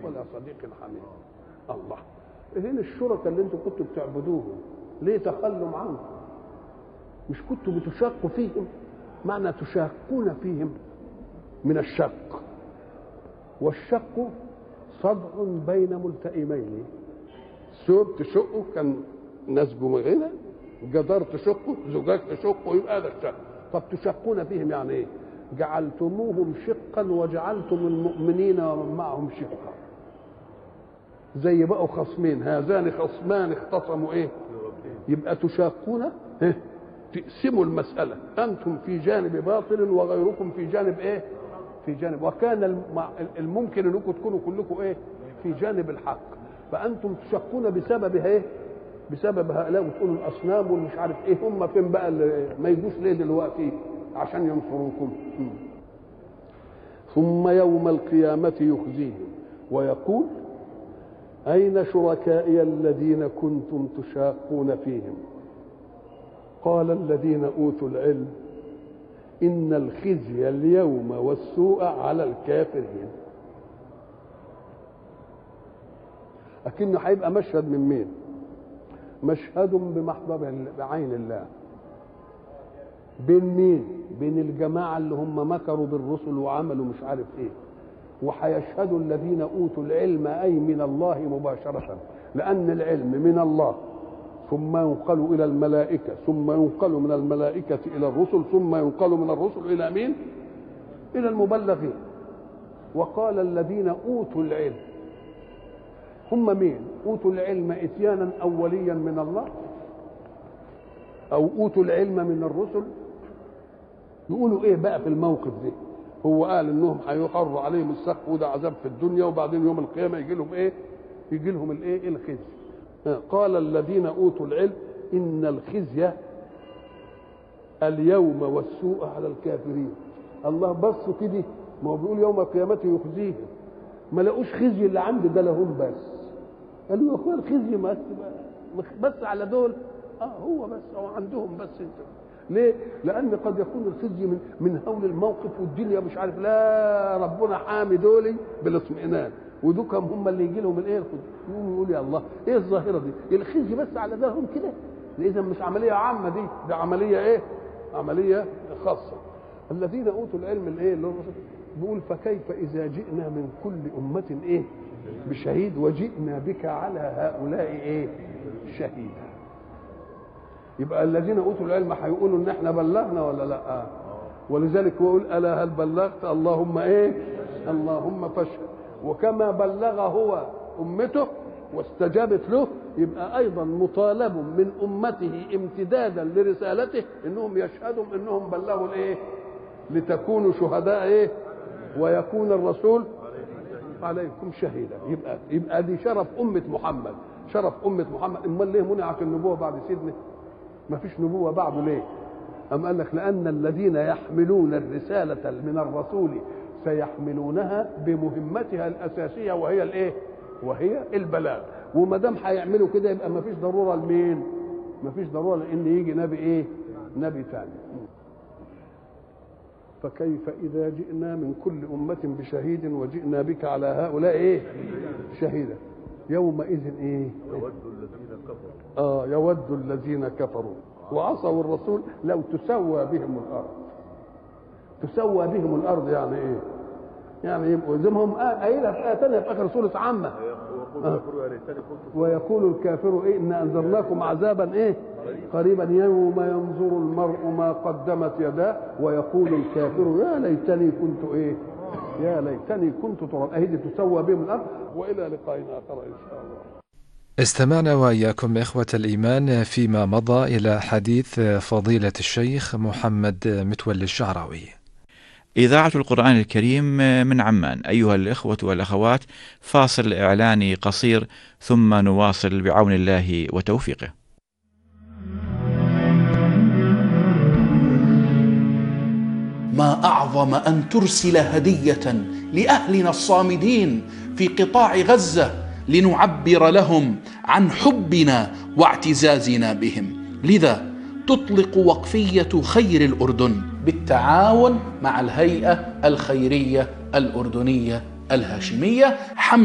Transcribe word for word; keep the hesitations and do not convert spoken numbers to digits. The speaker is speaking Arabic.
ولا صديق حميم. الله، هنا الشركاء اللي انتم كنتوا بتعبدوهم ليه تخلوا عنكم؟ مش كنتوا بتشاقوا فيهم؟ معنى تشاقون فيهم من الشق، والشق صدع بين ملتئمين. ثوب تشقه كان نسج مغنى، جدار تشقه، زجاج تشقه، يبقى هذا الشق. طب تشقون فيهم يعني ايه؟ جعلتموهم شقا وجعلتم المؤمنين ومن معهم شقا، زي بقوا خصمين، هذان خصمان اختصموا ايه؟ يبقى تشاقون، تقسموا المسألة، أنتم في جانب باطل وغيركم في جانب إيه؟ في جانب، وكان الممكن أنكم تكونوا كلكم إيه؟ في جانب الحق، فأنتم تشقون بسبب إيه؟ بسبب هؤلاء، وتقولوا الأصنام والمش عارف إيه، هم فين بقى اللي ما يجوش ليه دلوقتي عشان ينصروكم؟ ثم يوم القيامة يخزيهم ويقول أين شركائي الذين كنتم تشاقون فيهم؟ قال الذين أوتوا العلم إن الخزي اليوم والسوء على الكافرين. لكنه هيبقى مشهد من مين؟ مشهد بمحضر بعين الله. بين مين؟ بين الجماعة اللي هم مكروا بالرسل وعملوا مش عارف ايه، وهيشهدوا الذين أوتوا العلم أي من الله مباشرة، لأن العلم من الله ثم ينقل إلى الملائكة، ثم ينقل من الملائكة إلى الرسل، ثم ينقل من الرسل إلى مين؟ إلى المبلغين. وقال الذين أوتوا العلم، هم مين؟ أوتوا العلم إتيانا أوليا من الله، أو أوتوا العلم من الرسل. يقولوا إيه بقى في الموقف ده؟ هو قال إنهم هيحر عليهم السقف وده عذاب في الدنيا، وبعدين يوم القيامة يجي لهم إيه؟ يجي لهم الإيه؟ الخزي. قال الذين أوتوا العلم إن الخزي اليوم والسوء على الكافرين. الله بصوا كده، ما هو بيقول يوم القيامة يخزيهم، ما لقوش خزي اللي عند ده لهم بس، قالوا يا اخويا الخزي بس بس على دول، اه هو بس هو عندهم بس. انت ليه؟ لأن قد يكون الخزي من من هول الموقف والدنيا مش عارف، لا ربنا حامي دولي بالاطمئنان، ودوكم هم اللي يجي لهم الايه الخزي. يقوم يقول يا الله ايه الظاهره دي؟ الخزي بس على ده هم كده؟ اذا مش عمليه عامه دي، ده عمليه ايه؟ عمليه خاصه. الذين اوتوا العلم الايه اللي بيقول فكيف اذا جئنا من كل امه ايه؟ بشهيد وجئنا بك على هؤلاء ايه؟ شهيدا. يبقى الذين اوتوا العلم هيقولوا ان احنا بلغنا ولا لا؟ ولذلك هو يقول الا هل بلغت؟ اللهم ايه؟ اللهم فاشهد. وكما بلغ هو امته واستجابت له، يبقى ايضا مطالب من امته امتدادا لرسالته انهم يشهدوا انهم بلغوا الايه؟ لتكونوا شهداء ايه؟ ويكون الرسول عليكم شهيدا. يبقى يبقى دي شرف امه محمد، شرف امه محمد. امال ليه منعت النبوه بعد سيدنا؟ ما فيش نبوه بعده ليه؟ أم قال لك لأن الذين يحملون الرسالة من الرسول سيحملونها بمهمتها الأساسية وهي الإيه؟ وهي البلاغ. وما دام هيعملوا كده يبقى ما فيش ضرورة لمين؟ ما فيش ضرورة لأن يجي نبي إيه؟ نبي ثاني. فكيف إذا جئنا من كل أمة بشهيد وجئنا بك على هؤلاء إيه؟ شهيدا. يومئذ إيه؟ يود الذين كفروا آه يود الذين كفروا وعصوا الرسول لو تسوى بهم الارض. تسوى بهم الارض يعني ايه؟ يعني يبقوا زي ما هم قايلها في ايه ثانيه في اخر سوره عامه، آه. ويقول الكافر ايه؟ ان انذرناكم عذابا ايه؟ قريبا يوم ينظر المرء ما قدمت يداه ويقول الكافر يا ليتني كنت ايه؟ يا ليتني كنت تراب. اهي تسوى بهم الارض. والى لقاء اخر ان شاء الله. استمعنا وإياكم إخوة الإيمان فيما مضى إلى حديث فضيلة الشيخ محمد متولي الشعراوي. إذاعة القرآن الكريم من عمان. أيها الإخوة والأخوات، فاصل إعلاني قصير ثم نواصل بعون الله وتوفيقه. ما أعظم أن ترسل هدية لأهلنا الصامدين في قطاع غزة لنعبر لهم عن حبنا واعتزازنا بهم. لذا تطلق وقفية خير الأردن بالتعاون مع الهيئة الخيرية الأردنية الهاشمية